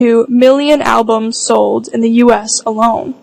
million albums sold in the US alone.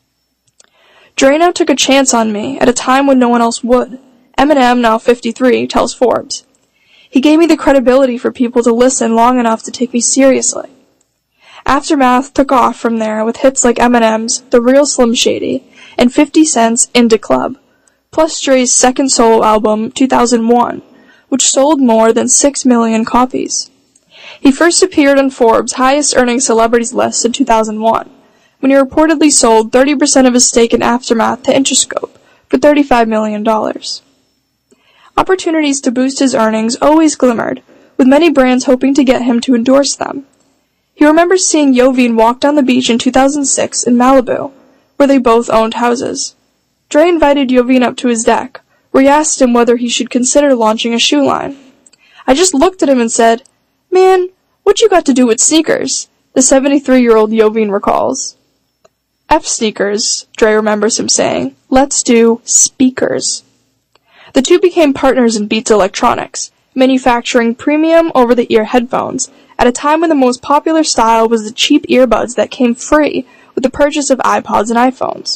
Drano took a chance on me at a time when no one else would. Eminem, now 53, tells Forbes. He gave me the credibility for people to listen long enough to take me seriously. Aftermath took off from there with hits like Eminem's The Real Slim Shady and 50 Cent's Indie Club, plus Dre's second solo album, 2001, which sold more than 6 million copies. He first appeared on Forbes' highest-earning celebrities list in 2001, when he reportedly sold 30% of his stake in Aftermath to Interscope for $35 million. Opportunities to boost his earnings always glimmered, with many brands hoping to get him to endorse them. He remembers seeing Jovine walk down the beach in 2006 in Malibu, where they both owned houses. Dre invited Jovine up to his deck, where he asked him whether he should consider launching a shoe line. "I just looked at him and said, 'Man, what you got to do with sneakers?'" the 73-year-old Jovine recalls. "F sneakers," Dre remembers him saying. "Let's do speakers." The two became partners in Beats Electronics, manufacturing premium over-the-ear headphones at a time when the most popular style was the cheap earbuds that came free with the purchase of iPods and iPhones.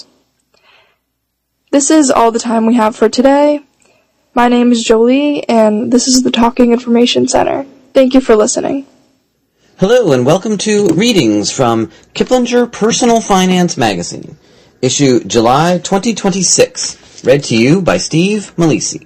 This is all the time we have for today. My name is Jolie, and this is the Talking Information Center. Thank you for listening. Hello, and welcome to Readings from Kiplinger Personal Finance Magazine, issue July 2026, read to you by Steve Malisi.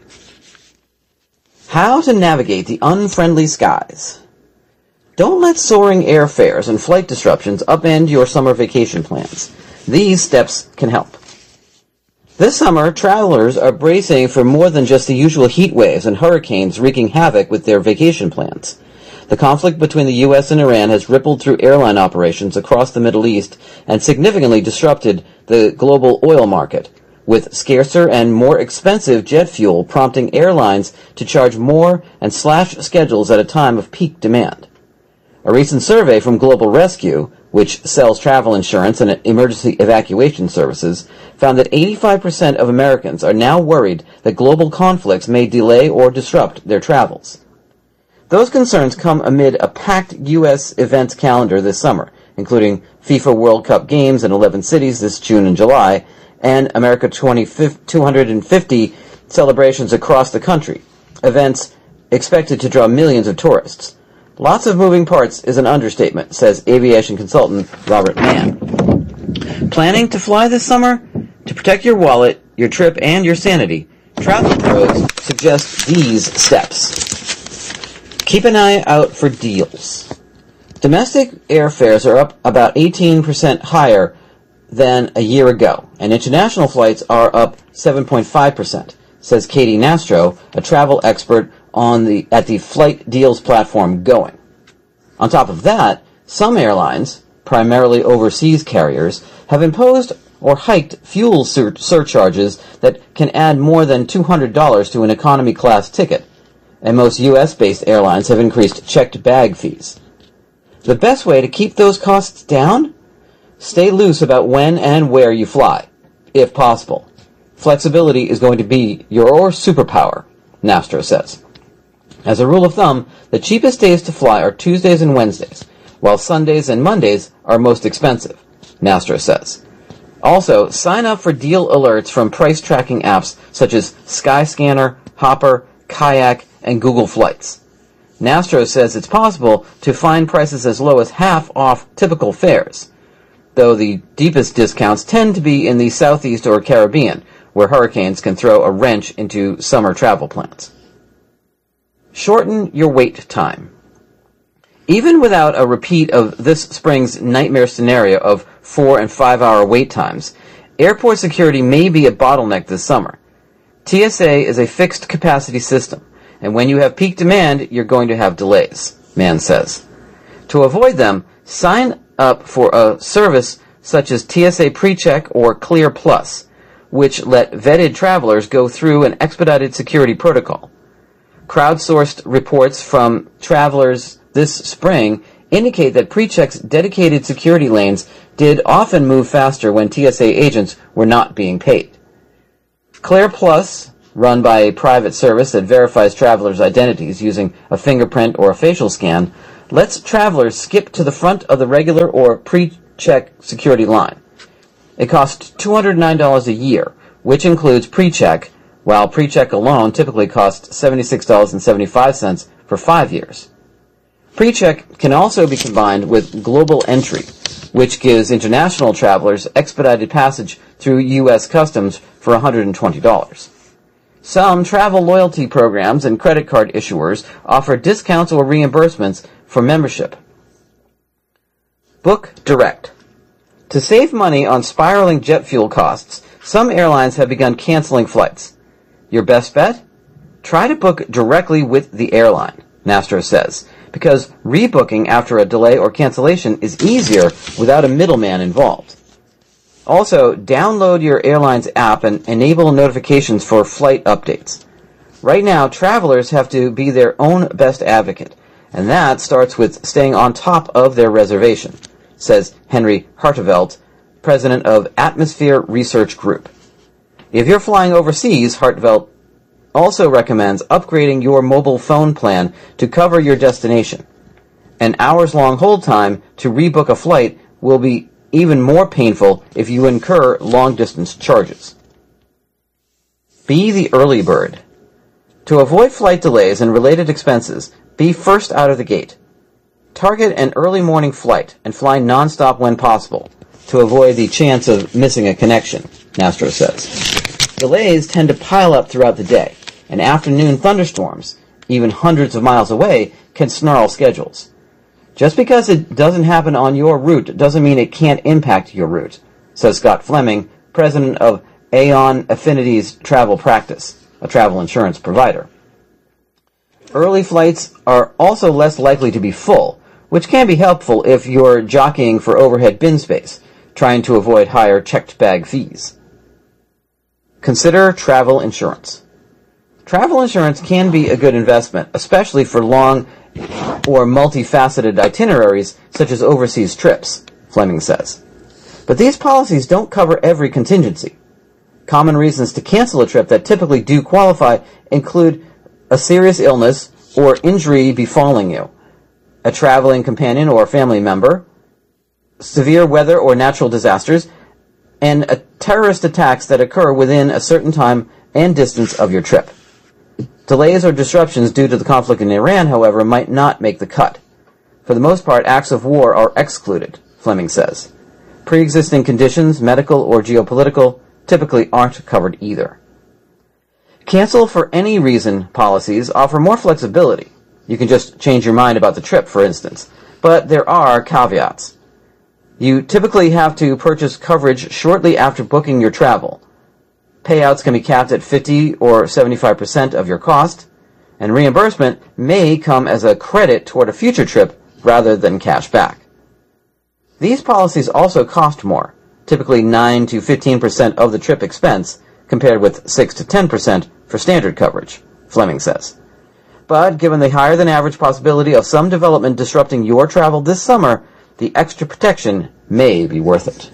How to navigate the unfriendly skies. Don't let soaring airfares and flight disruptions upend your summer vacation plans. These steps can help. This summer, travelers are bracing for more than just the usual heat waves and hurricanes wreaking havoc with their vacation plans. The conflict between the U.S. and Iran has rippled through airline operations across the Middle East and significantly disrupted the global oil market, with scarcer and more expensive jet fuel prompting airlines to charge more and slash schedules at a time of peak demand. A recent survey from Global Rescue, which sells travel insurance and emergency evacuation services, found that 85% of Americans are now worried that global conflicts may delay or disrupt their travels. Those concerns come amid a packed U.S. events calendar this summer, including FIFA World Cup games in 11 cities this June and July, and America 250 celebrations across the country, events expected to draw millions of tourists. Lots of moving parts is an understatement, says aviation consultant Robert Mann. Planning to fly this summer? To protect your wallet, your trip, and your sanity, travel pros suggest these steps. Keep an eye out for deals. Domestic airfares are up about 18% higher than a year ago, and international flights are up 7.5%, says Katie Nastro, a travel expert at the flight deals platform Going. On top of that, some airlines, primarily overseas carriers, have imposed or hiked fuel surcharges that can add more than $200 to an economy class ticket, and most U.S.-based airlines have increased checked bag fees. The best way to keep those costs down? Stay loose about when and where you fly, if possible. Flexibility is going to be your superpower, Nastro says. As a rule of thumb, the cheapest days to fly are Tuesdays and Wednesdays, while Sundays and Mondays are most expensive, Nastro says. Also, sign up for deal alerts from price tracking apps such as Skyscanner, Hopper, Kayak, and Google Flights. Nastro says it's possible to find prices as low as half off typical fares, though the deepest discounts tend to be in the Southeast or Caribbean, where hurricanes can throw a wrench into summer travel plans. Shorten your wait time. Even without a repeat of this spring's nightmare scenario of 4- and 5-hour wait times, airport security may be a bottleneck this summer. TSA is a fixed capacity system, and when you have peak demand, you're going to have delays, Mann says. To avoid them, sign up for a service such as TSA PreCheck or Clear Plus, which let vetted travelers go through an expedited security protocol. Crowdsourced reports from travelers this spring indicate that PreCheck's dedicated security lanes did often move faster when TSA agents were not being paid. Clear Plus, run by a private service that verifies travelers' identities using a fingerprint or a facial scan, lets travelers skip to the front of the regular or pre-check security line. It costs $209 a year, which includes pre-check, while pre-check alone typically costs $76.75 for 5 years. Pre-check can also be combined with Global Entry, which gives international travelers expedited passage through U.S. Customs for $120. Some travel loyalty programs and credit card issuers offer discounts or reimbursements for membership. Book direct. To save money on spiraling jet fuel costs, some airlines have begun canceling flights. Your best bet? Try to book directly with the airline, Nastro says, because rebooking after a delay or cancellation is easier without a middleman involved. Also, download your airline's app and enable notifications for flight updates. Right now, travelers have to be their own best advocate, and that starts with staying on top of their reservation, says Henry Hartevelt, president of Atmosphere Research Group. If you're flying overseas, Hartevelt also recommends upgrading your mobile phone plan to cover your destination. An hours-long hold time to rebook a flight will be even more painful if you incur long-distance charges. Be the early bird. To avoid flight delays and related expenses, be first out of the gate. Target an early morning flight and fly nonstop when possible to avoid the chance of missing a connection, Nastro says. Delays tend to pile up throughout the day, and afternoon thunderstorms, even hundreds of miles away, can snarl schedules. Just because it doesn't happen on your route doesn't mean it can't impact your route, says Scott Fleming, president of Aon Affinity's Travel Practice, a travel insurance provider. Early flights are also less likely to be full, which can be helpful if you're jockeying for overhead bin space, trying to avoid higher checked bag fees. Consider travel insurance. Travel insurance can be a good investment, especially for long or multifaceted itineraries such as overseas trips, Fleming says. But these policies don't cover every contingency. Common reasons to cancel a trip that typically do qualify include a serious illness or injury befalling you, a traveling companion or family member, severe weather or natural disasters, and terrorist attacks that occur within a certain time and distance of your trip. Delays or disruptions due to the conflict in Iran, however, might not make the cut. For the most part, acts of war are excluded, Fleming says. Pre-existing conditions, medical or geopolitical, typically aren't covered either. Cancel for any reason policies offer more flexibility. You can just change your mind about the trip, for instance. But there are caveats. You typically have to purchase coverage shortly after booking your travel. Payouts can be capped at 50 or 75% of your cost, and reimbursement may come as a credit toward a future trip rather than cash back. These policies also cost more, typically 9 to 15% of the trip expense, compared with 6 to 10% for standard coverage, Fleming says. But given the higher than average possibility of some development disrupting your travel this summer, the extra protection may be worth it.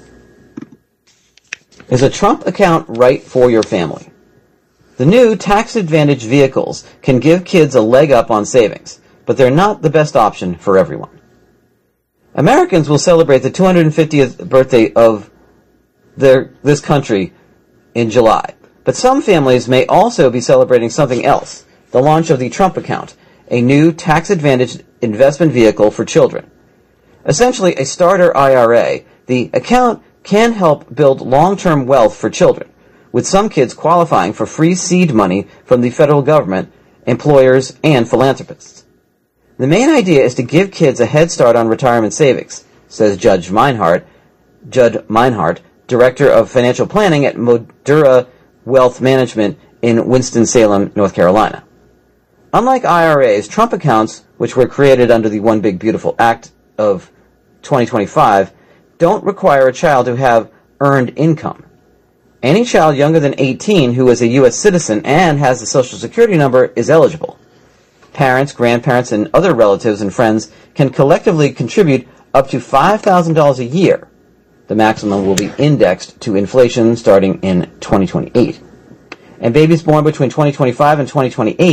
Is a Trump account right for your family? The new tax-advantaged vehicles can give kids a leg up on savings, but they're not the best option for everyone. Americans will celebrate the 250th birthday of this country in July, but some families may also be celebrating something else, the launch of the Trump account, a new tax-advantaged investment vehicle for children. Essentially a starter IRA, the account can help build long-term wealth for children, with some kids qualifying for free seed money from the federal government, employers, and philanthropists. The main idea is to give kids a head start on retirement savings, says Judd Meinhardt, Director of Financial Planning at Modura Wealth Management in Winston-Salem, North Carolina. Unlike IRAs, Trump accounts, which were created under the One Big Beautiful Act of 2025, don't require a child to have earned income. Any child younger than 18 who is a U.S. citizen and has a Social Security number is eligible. Parents, grandparents, and other relatives and friends can collectively contribute up to $5,000 a year. The maximum will be indexed to inflation starting in 2028. And babies born between 2025 and 2028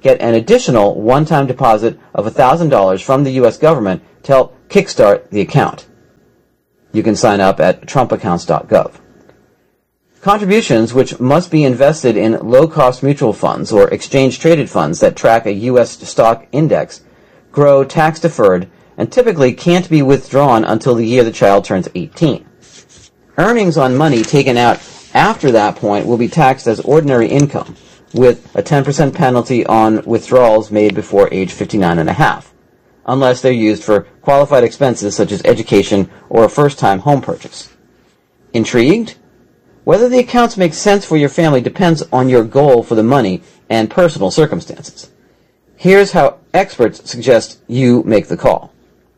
get an additional one-time deposit of $1,000 from the U.S. government to help kickstart the account. You can sign up at trumpaccounts.gov. Contributions, which must be invested in low-cost mutual funds or exchange-traded funds that track a U.S. stock index, grow tax-deferred and typically can't be withdrawn until the year the child turns 18. Earnings on money taken out after that point will be taxed as ordinary income, with a 10% penalty on withdrawals made before age 59 and a half, unless they're used for qualified expenses such as education or a first-time home purchase. Intrigued? Whether the accounts make sense for your family depends on your goal for the money and personal circumstances. Here's how experts suggest you make the call.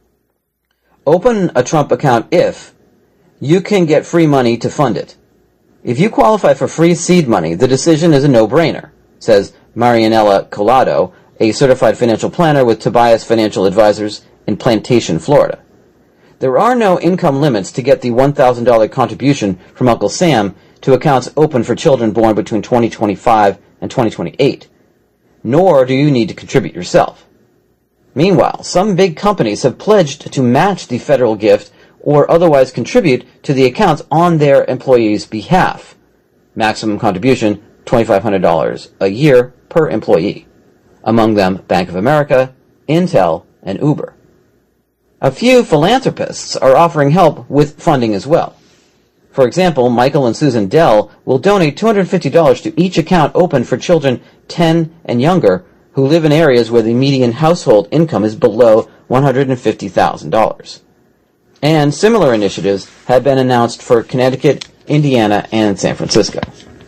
Open a Trump account if you can get free money to fund it. If you qualify for free seed money, the decision is a no-brainer, says Marianella Collado, a certified financial planner with Tobias Financial Advisors in Plantation, Florida. There are no income limits to get the $1,000 contribution from Uncle Sam to accounts open for children born between 2025 and 2028, nor do you need to contribute yourself. Meanwhile, some big companies have pledged to match the federal gift or otherwise contribute to the accounts on their employees' behalf. Maximum contribution, $2,500 a year per employee. Among them, Bank of America, Intel, and Uber. A few philanthropists are offering help with funding as well. For example, Michael and Susan Dell will donate $250 to each account open for children 10 and younger who live in areas where the median household income is below $150,000. And similar initiatives have been announced for Connecticut, Indiana, and San Francisco.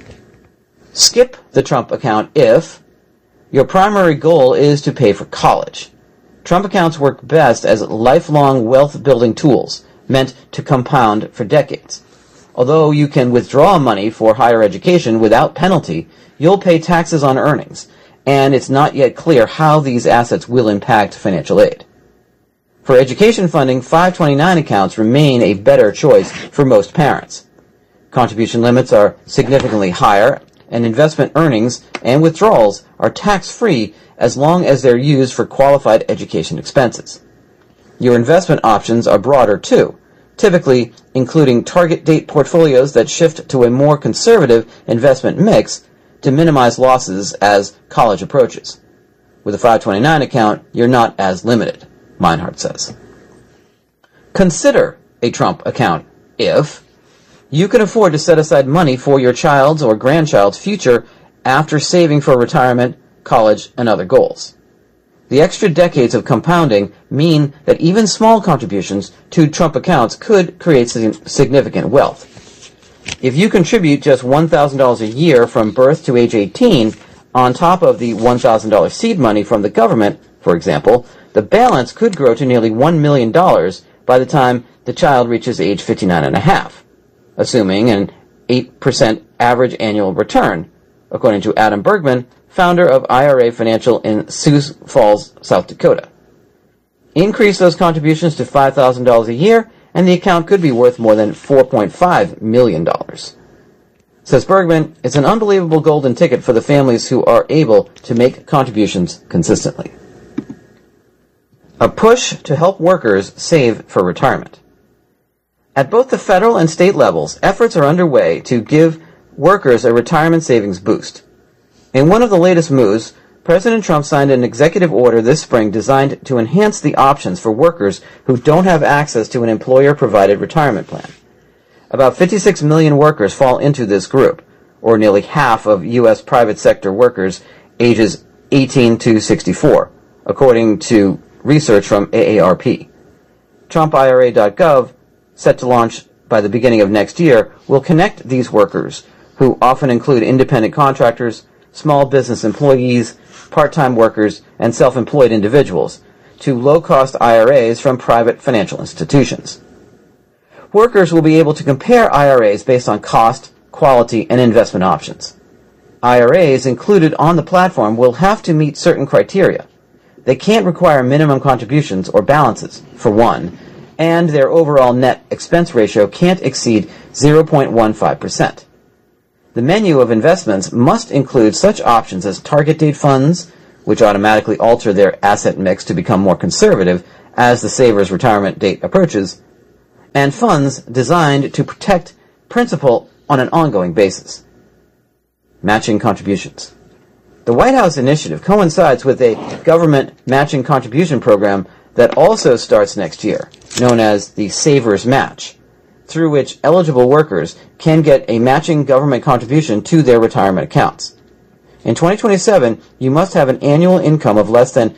Skip the Trump account if your primary goal is to pay for college. Trump accounts work best as lifelong wealth-building tools meant to compound for decades. Although you can withdraw money for higher education without penalty, you'll pay taxes on earnings, and it's not yet clear how these assets will impact financial aid. For education funding, 529 accounts remain a better choice for most parents. Contribution limits are significantly higher, and investment earnings and withdrawals are tax-free as long as they're used for qualified education expenses. Your investment options are broader too, typically including target date portfolios that shift to a more conservative investment mix to minimize losses as college approaches. With a 529 account, you're not as limited, Meinhardt says. Consider a Trump account if you can afford to set aside money for your child's or grandchild's future after saving for retirement, college, and other goals. The extra decades of compounding mean that even small contributions to Trump accounts could create significant wealth. If you contribute just $1,000 a year from birth to age 18, on top of the $1,000 seed money from the government, for example, the balance could grow to nearly $1 million by the time the child reaches age 59 and a half, assuming an 8% average annual return, according to Adam Bergman, founder of IRA Financial in Sioux Falls, South Dakota. Increase those contributions to $5,000 a year, and the account could be worth more than $4.5 million. Says Bergman, it's an unbelievable golden ticket for the families who are able to make contributions consistently. A push to help workers save for retirement. At both the federal and state levels, efforts are underway to give workers a retirement savings boost. In one of the latest moves, President Trump signed an executive order this spring designed to enhance the options for workers who don't have access to an employer-provided retirement plan. About 56 million workers fall into this group, or nearly half of U.S. private sector workers ages 18 to 64, according to research from AARP. TrumpIRA.gov, set to launch by the beginning of next year, will connect these workers, who often include independent contractors, small business employees, part-time workers, and self-employed individuals, to low-cost IRAs from private financial institutions. Workers will be able to compare IRAs based on cost, quality, and investment options. IRAs included on the platform will have to meet certain criteria. They can't require minimum contributions or balances, for one, and their overall net expense ratio can't exceed 0.15%. The menu of investments must include such options as target date funds, which automatically alter their asset mix to become more conservative as the saver's retirement date approaches, and funds designed to protect principal on an ongoing basis. Matching contributions. The White House initiative coincides with a government matching contribution program that also starts next year, known as the Savers Match, through which eligible workers can get a matching government contribution to their retirement accounts. In 2027, you must have an annual income of less than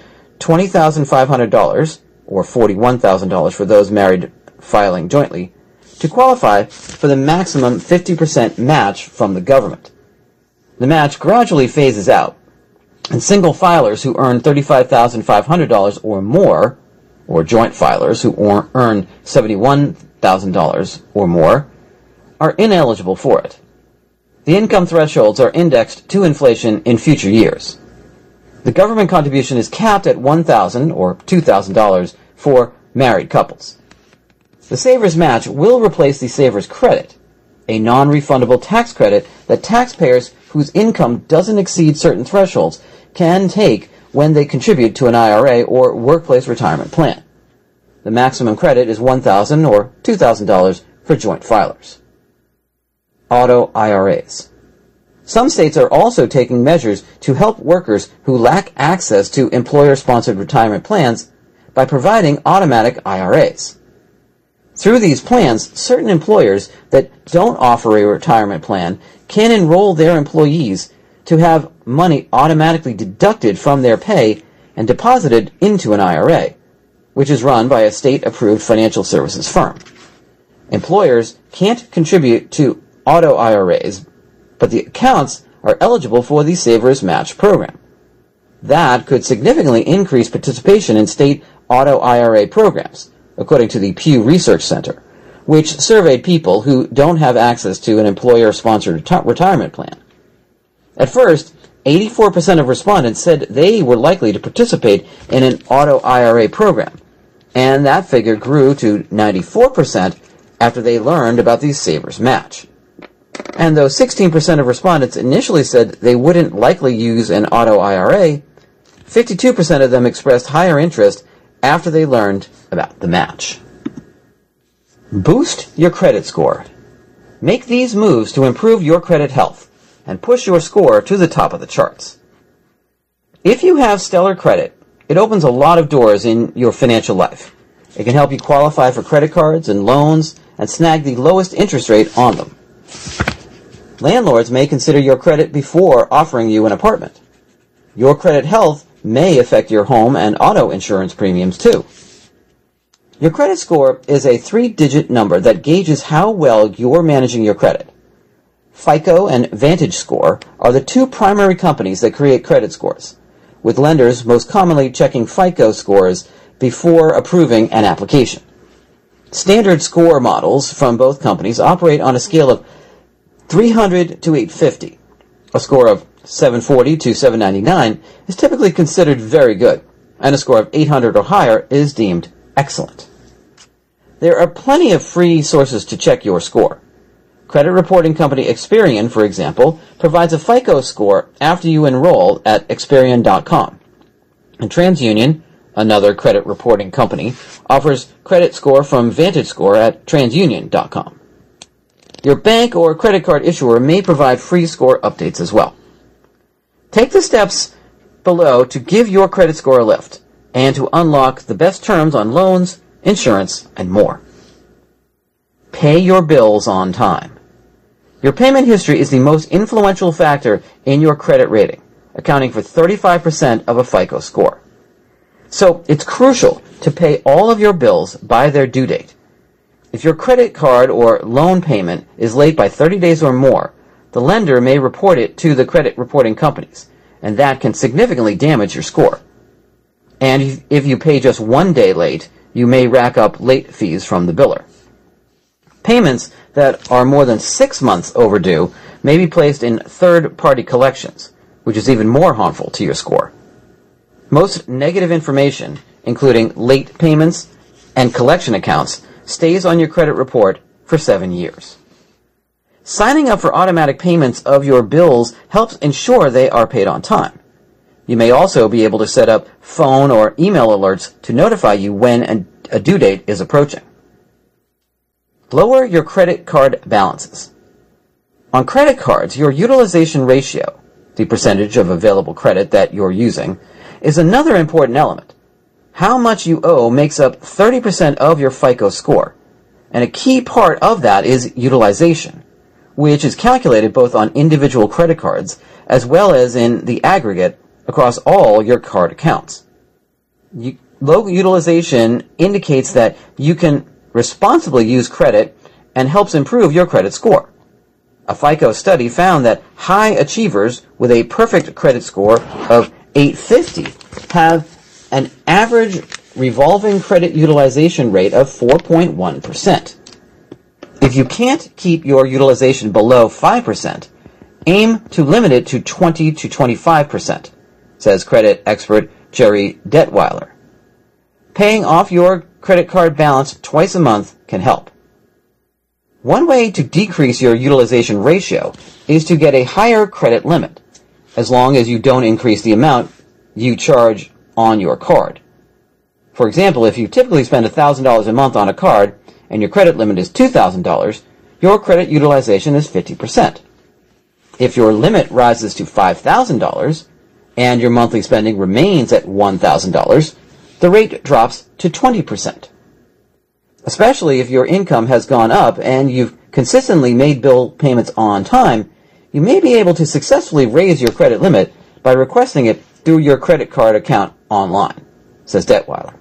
$20,500, or $41,000 for those married filing jointly, to qualify for the maximum 50% match from the government. The match gradually phases out, and single filers who earn $35,500 or more, or joint filers who earn $71,000 or more, are ineligible for it. The income thresholds are indexed to inflation in future years. The government contribution is capped at $1,000 or $2,000 for married couples. The Savers Match will replace the Savers Credit, a non-refundable tax credit that taxpayers whose income doesn't exceed certain thresholds can take when they contribute to an IRA or workplace retirement plan. The maximum credit is $1,000 or $2,000 for joint filers. Auto IRAs. Some states are also taking measures to help workers who lack access to employer-sponsored retirement plans by providing automatic IRAs. Through these plans, certain employers that don't offer a retirement plan can enroll their employees to have money automatically deducted from their pay and deposited into an IRA, which is run by a state-approved financial services firm. Employers can't contribute to auto IRAs, but the accounts are eligible for the Savers Match program. That could significantly increase participation in state auto IRA programs, according to the Pew Research Center, which surveyed people who don't have access to an employer-sponsored retirement plan. At first, 84% of respondents said they were likely to participate in an auto IRA program, and that figure grew to 94% after they learned about the Savers Match. And though 16% of respondents initially said they wouldn't likely use an auto IRA, 52% of them expressed higher interest after they learned about the match. Boost your credit score. Make these moves to improve your credit health and push your score to the top of the charts. If you have stellar credit, it opens a lot of doors in your financial life. It can help you qualify for credit cards and loans and snag the lowest interest rate on them. Landlords may consider your credit before offering you an apartment. Your credit health may affect your home and auto insurance premiums too. Your credit score is a 3-digit number that gauges how well you're managing your credit. FICO and VantageScore are the two primary companies that create credit scores, with lenders most commonly checking FICO scores before approving an application. Standard score models from both companies operate on a scale of 300 to 850. A score of 740 to 799 is typically considered very good, and a score of 800 or higher is deemed excellent. There are plenty of free sources to check your score. Credit reporting company Experian, for example, provides a FICO score after you enroll at Experian.com. And TransUnion, another credit reporting company, offers credit score from VantageScore at TransUnion.com. Your bank or credit card issuer may provide free score updates as well. Take the steps below to give your credit score a lift and to unlock the best terms on loans, insurance, and more. Pay your bills on time. Your payment history is the most influential factor in your credit rating, accounting for 35% of a FICO score. So it's crucial to pay all of your bills by their due date. If your credit card or loan payment is late by 30 days or more, the lender may report it to the credit reporting companies, and that can significantly damage your score. And if you pay just 1 day late, you may rack up late fees from the biller. Payments that are more than 6 months overdue may be placed in third-party collections, which is even more harmful to your score. Most negative information, including late payments and collection accounts, stays on your credit report for 7 years. Signing up for automatic payments of your bills helps ensure they are paid on time. You may also be able to set up phone or email alerts to notify you when a due date is approaching. Lower your credit card balances. On credit cards, your utilization ratio, the percentage of available credit that you're using, is another important element. How much you owe makes up 30% of your FICO score, and a key part of that is utilization, which is calculated both on individual credit cards as well as in the aggregate across all your card accounts. Low utilization indicates that you can responsibly use credit and helps improve your credit score. A FICO study found that high achievers with a perfect credit score of 850 have an average revolving credit utilization rate of 4.1%. If you can't keep your utilization below 5%, aim to limit it to 20 to 25%, says credit expert Jerry Detweiler. Paying off your credit card balance twice a month can help. One way to decrease your utilization ratio is to get a higher credit limit, as long as you don't increase the amount you charge on your card. For example, if you typically spend $1,000 a month on a card and your credit limit is $2,000, your credit utilization is 50%. If your limit rises to $5,000 and your monthly spending remains at $1,000, the rate drops to 20%. Especially if your income has gone up and you've consistently made bill payments on time, you may be able to successfully raise your credit limit by requesting it through your credit card account online, says Detweiler.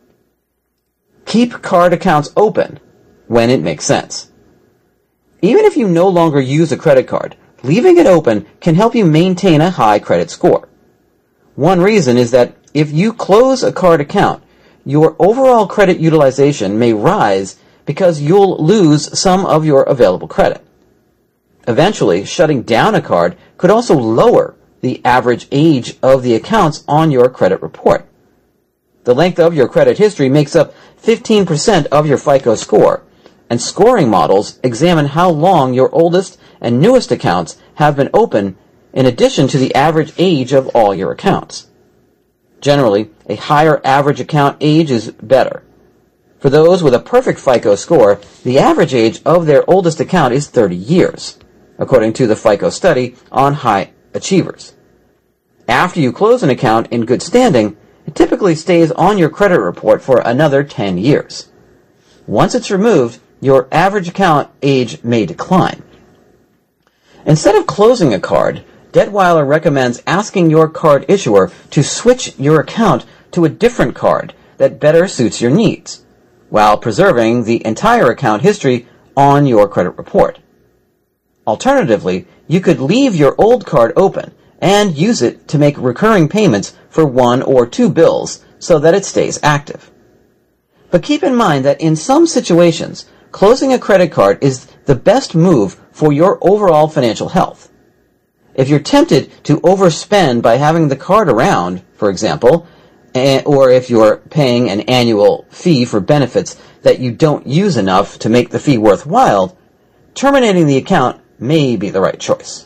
Keep card accounts open when it makes sense. Even if you no longer use a credit card, leaving it open can help you maintain a high credit score. One reason is that if you close a card account, your overall credit utilization may rise because you'll lose some of your available credit. Eventually, shutting down a card could also lower the average age of the accounts on your credit report. The length of your credit history makes up 15% of your FICO score, and scoring models examine how long your oldest and newest accounts have been open in addition to the average age of all your accounts. Generally, a higher average account age is better. For those with a perfect FICO score, the average age of their oldest account is 30 years, according to the FICO study on high achievers. After you close an account in good standing, it typically stays on your credit report for another 10 years. Once it's removed, your average account age may decline. Instead of closing a card, Detweiler recommends asking your card issuer to switch your account to a different card that better suits your needs, while preserving the entire account history on your credit report. Alternatively, you could leave your old card open and use it to make recurring payments for one or two bills so that it stays active. But keep in mind that in some situations, closing a credit card is the best move for your overall financial health. If you're tempted to overspend by having the card around, for example, or if you're paying an annual fee for benefits that you don't use enough to make the fee worthwhile, terminating the account may be the right choice.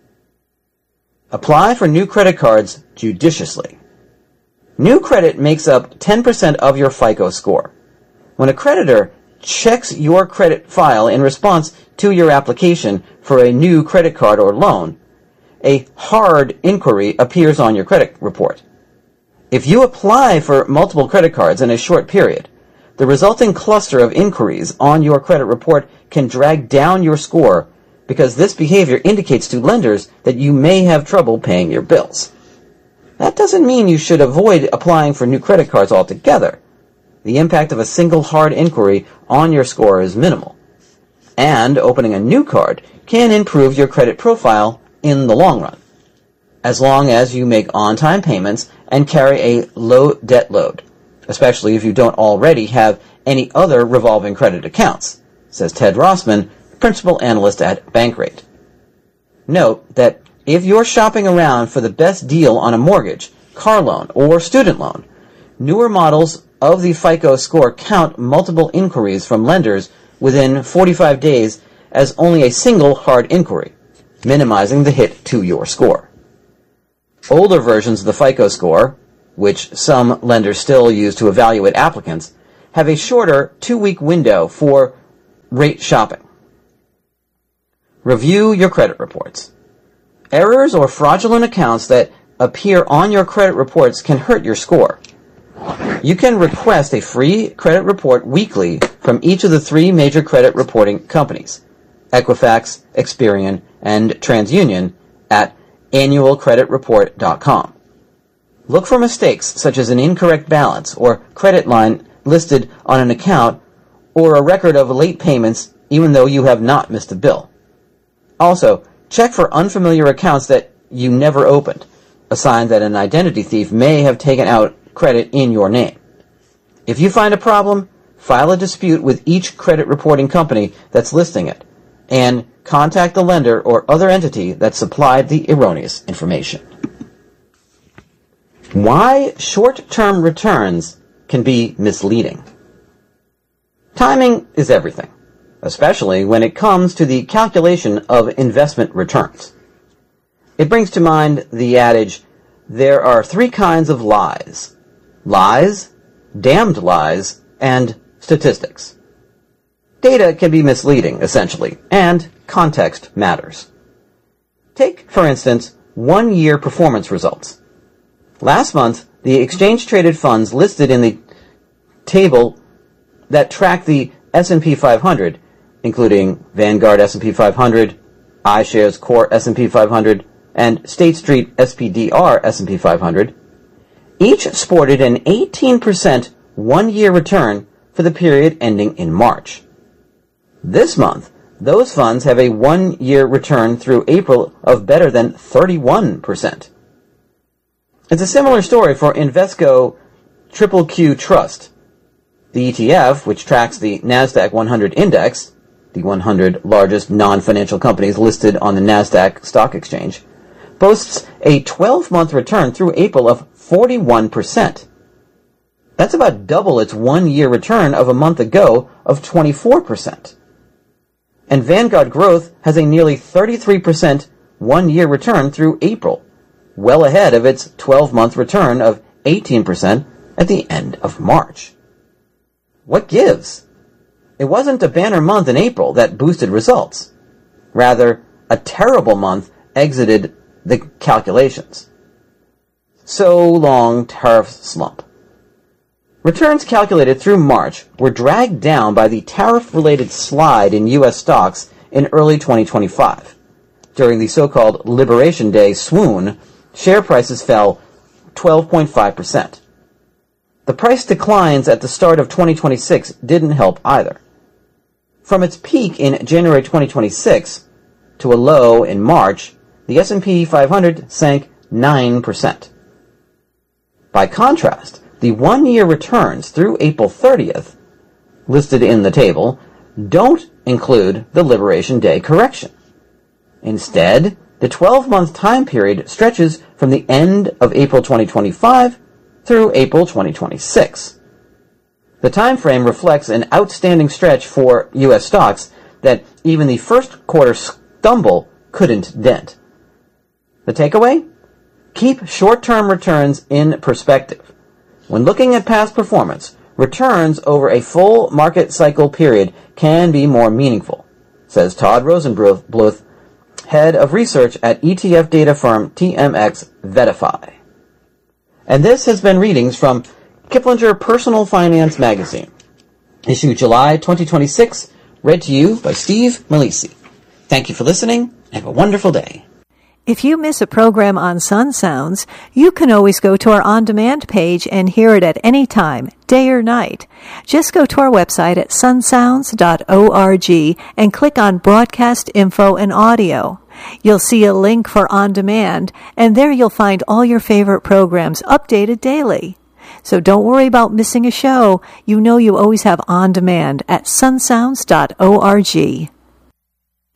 Apply for new credit cards judiciously. New credit makes up 10% of your FICO score. When a creditor checks your credit file in response to your application for a new credit card or loan, a hard inquiry appears on your credit report. If you apply for multiple credit cards in a short period, the resulting cluster of inquiries on your credit report can drag down your score because this behavior indicates to lenders that you may have trouble paying your bills. That doesn't mean you should avoid applying for new credit cards altogether. The impact of a single hard inquiry on your score is minimal. And opening a new card can improve your credit profile in the long run, as long as you make on-time payments and carry a low debt load, especially if you don't already have any other revolving credit accounts, says Ted Rossman, principal analyst at Bankrate. Note that if you're shopping around for the best deal on a mortgage, car loan, or student loan, newer models of the FICO score count multiple inquiries from lenders within 45 days as only a single hard inquiry, minimizing the hit to your score. Older versions of the FICO score, which some lenders still use to evaluate applicants, have a shorter 2-week window for rate shopping. Review your credit reports. Errors or fraudulent accounts that appear on your credit reports can hurt your score. You can request a free credit report weekly from each of the 3 major credit reporting companies, Equifax, Experian, and TransUnion, at annualcreditreport.com. Look for mistakes such as an incorrect balance or credit line listed on an account or a record of late payments even though you have not missed a bill. Also, check for unfamiliar accounts that you never opened, a sign that an identity thief may have taken out credit in your name. If you find a problem, file a dispute with each credit reporting company that's listing it, and contact the lender or other entity that supplied the erroneous information. Why short-term returns can be misleading. Timing is everything, especially when it comes to the calculation of investment returns. It brings to mind the adage, there are 3 kinds of lies: lies, damned lies, and statistics. Data can be misleading, essentially, and context matters. Take, for instance, 1-year performance results. Last month, the exchange-traded funds listed in the table that track the S&P 500, including Vanguard S&P 500, iShares Core S&P 500, and State Street SPDR S&P 500, each sported an 18% 1-year return for the period ending in March. This month, those funds have a 1-year return through April of better than 31%. It's a similar story for Invesco QQQ Trust. The ETF, which tracks the NASDAQ 100 index, the 100 largest non-financial companies listed on the NASDAQ stock exchange, boasts a 12-month return through April of 41%. That's about double its 1-year return of a month ago of 24%. And Vanguard Growth has a nearly 33% 1-year return through April, well ahead of its 12-month return of 18% at the end of March. What gives? It wasn't a banner month in April that boosted results. Rather, a terrible month exited the calculations. So long tariff slump. Returns calculated through March were dragged down by the tariff-related slide in U.S. stocks in early 2025. During the so-called Liberation Day swoon, share prices fell 12.5%. The price declines at the start of 2026 didn't help either. From its peak in January 2026 to a low in March, the S&P 500 sank 9%. By contrast, the 1-year returns through April 30th, listed in the table, don't include the Liberation Day correction. Instead, the 12-month time period stretches from the end of April 2025 through April 2026. The time frame reflects an outstanding stretch for U.S. stocks that even the first quarter stumble couldn't dent. The takeaway? Keep short-term returns in perspective. When looking at past performance, returns over a full market cycle period can be more meaningful, says Todd Rosenbluth, head of research at ETF data firm TMX Verify. And this has been readings from Kiplinger Personal Finance Magazine, issue July 2026, read to you by Steve Malisi. Thank you for listening, and have a wonderful day. If you miss a program on Sun Sounds, you can always go to our on-demand page and hear it at any time, day or night. Just go to our website at sunsounds.org and click on Broadcast Info and Audio. You'll see a link for On Demand, and there you'll find all your favorite programs updated daily. So don't worry about missing a show. You know you always have On Demand at sunsounds.org.